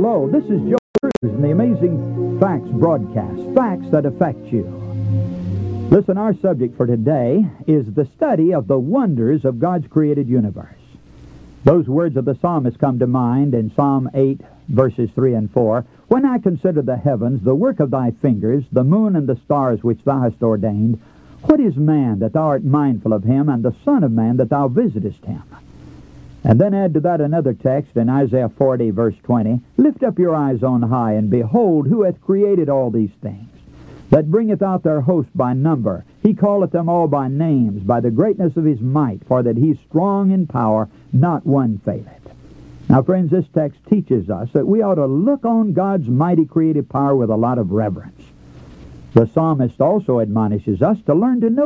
Hello, this is Joe Cruz in the Amazing Facts broadcast, facts that affect you. Listen, our subject for today is the study of the wonders of God's created universe. Those words of the psalmist come to mind in Psalm 8, verses 3 and 4. When I consider the heavens, the work of thy fingers, the moon and the stars which thou hast ordained, what is man that thou art mindful of him, and the son of man that thou visitest him? And then add to that another text in Isaiah 40, verse 20. Lift up your eyes on high, and behold, who hath created all these things, that bringeth out their host by number. He calleth them all by names, by the greatness of his might, for that he is strong in power, not one faileth. Now, friends, this text teaches us that we ought to look on God's mighty creative power with a lot of reverence. The psalmist also admonishes us to learn to know